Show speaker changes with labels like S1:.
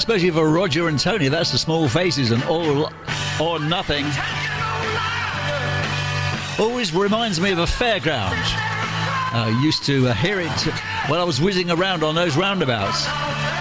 S1: Especially for Roger and Tony. That's the Small Faces and All or Nothing. Always reminds me of a fairground. I used to hear it when I was whizzing around on those roundabouts.